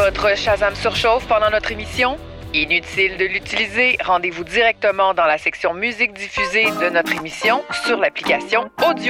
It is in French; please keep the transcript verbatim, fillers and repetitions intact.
Votre Shazam surchauffe pendant notre émission? Inutile de l'utiliser, rendez-vous directement dans la section musique diffusée de notre émission sur l'application Audio.